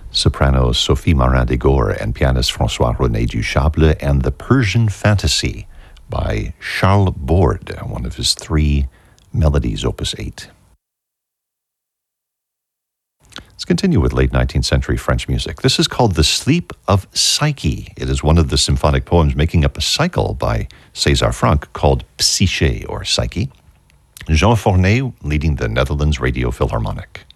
Soprano Sophie Marin-Degor and pianist François-René Duchable, and The Persian Fantasy by Charles Borde, one of his 3 melodies, Opus 8. Let's continue with late 19th century French music. This is called The Sleep of Psyche. It is one of the symphonic poems making up a cycle by César Franck called Psyché, or Psyche. Jean Fornet leading the Netherlands Radio Philharmonic.